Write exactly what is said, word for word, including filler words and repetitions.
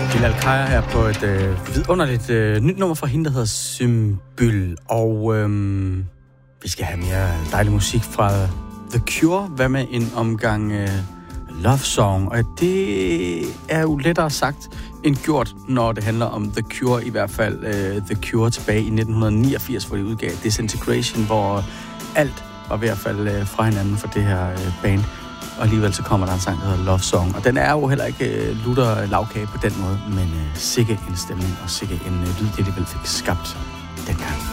Bilal Kaya her på et øh, vidunderligt øh, nyt nummer fra hende, der hedder Symbol. Og øh, vi skal have mere dejlig musik fra The Cure. Hvad med en omgang øh, Love Song? Og det er jo lettere sagt end gjort, når det handler om The Cure. I hvert fald øh, The Cure tilbage i nitten niogfirs, hvor de udgav Disintegration, hvor alt var ved at falde øh, fra hinanden for det her øh, band. Og alligevel så kommer der en sang, der hedder Love Song. Og den er jo heller ikke uh, lutter lavkage på den måde, men uh, sikke en stemning og sikke en uh, lyd, det alligevel fik skabt dengang.